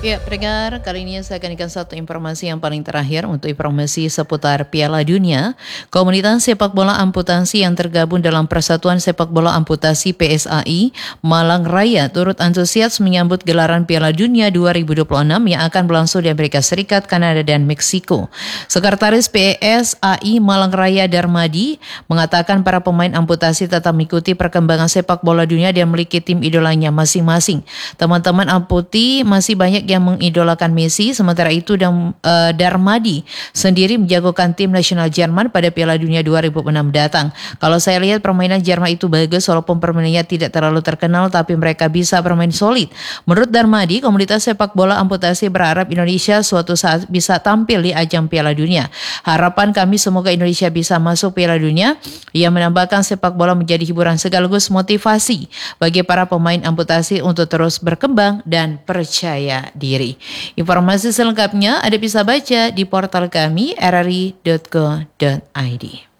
Ya, pendengar, kali ini saya akan satu informasi yang paling terakhir untuk informasi seputar Piala Dunia. Komunitas sepak bola amputasi yang tergabung dalam Persatuan Sepak Bola Amputasi PSAI Malang Raya turut antusias menyambut gelaran Piala Dunia 2026 yang akan berlangsung di Amerika Serikat, Kanada, dan Meksiko. Sekretaris PSAI Malang Raya Darmadi mengatakan para pemain amputasi tetap mengikuti perkembangan sepak bola dunia dan memiliki tim idolanya masing-masing. Teman-teman amputi masih banyak yang mengidolakan Messi, sementara itu Darmadi sendiri menjagokan tim nasional Jerman pada Piala Dunia 2006 datang. Kalau saya lihat permainan Jerman itu bagus walaupun permainannya tidak terlalu terkenal, tapi mereka bisa bermain solid. Menurut Darmadi, komunitas sepak bola amputasi berharap Indonesia suatu saat bisa tampil di ajang Piala Dunia. Harapan kami semoga Indonesia bisa masuk Piala Dunia. Ia menambahkan sepak bola menjadi hiburan sekaligus motivasi bagi para pemain amputasi untuk terus berkembang dan percaya diri. Informasi selengkapnya Anda bisa baca di portal kami rri.co.id.